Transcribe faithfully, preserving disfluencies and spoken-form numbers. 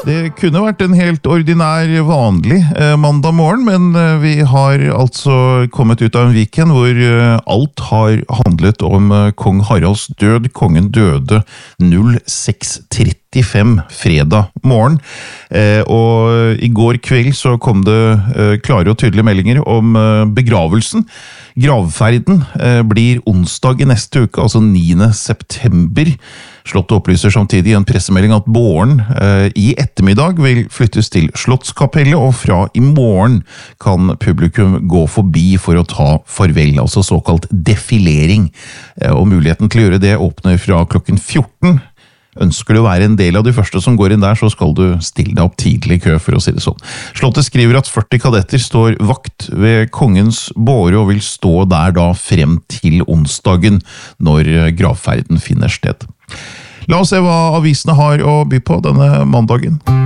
Det kunne vært en helt ordinær, vanlig eh, mandag morgen, men eh, vi har altså kommet ut av en weekend hvor eh, alt har handlet om eh, kong Haralds død. Kongen døde seks trettifem fredag morgen, eh, og i går kveld så kom det eh, klare og tydelige meldinger om eh, begravelsen. Gravferden eh, blir onsdag i neste uke, altså niende september. Slottet opplyser samtidig i en pressemelding at Båren eh, i ettermiddag vil flyttes til Slottskapellet, og fra i morgen kan publikum gå forbi for å ta farvel, altså såkalt defilering. Eh, og muligheten til å gjøre det åpner fra klokken fjorten. Ønsker du å være en del av de første som går inn der, så skal du stille deg opp tidlig i kø, for å si det sånn. Slottet skriver at førti kadetter står vakt ved kongens båre og vil stå der da frem til onsdagen når gravferden finner sted. La oss se hva avisene har å by på denne mandagen.